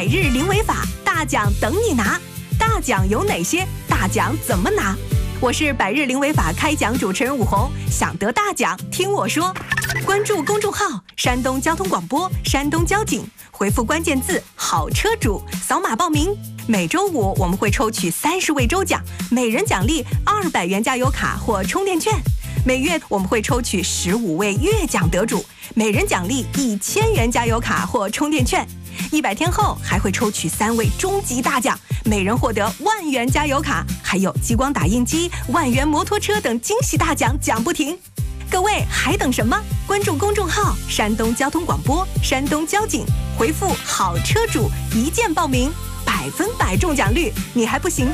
百日零违法，大奖等你拿。大奖有哪些？大奖怎么拿？我是百日零违法开讲主持人武红，想得大奖听我说。关注公众号山东交通广播、山东交警，回复关键字好车主，扫码报名。每周五我们会抽取30位周奖，每人奖励200元加油卡或充电券。每月我们会抽取15位月奖得主，每人奖励1000元加油卡或充电券。100天后还会抽取3位终极大奖，每人获得10000元加油卡，还有激光打印机、10000元摩托车等惊喜大奖，奖不停。各位还等什么？关注公众号山东交通广播、山东交警，回复好车主一键报名，100%中奖率，你还不行？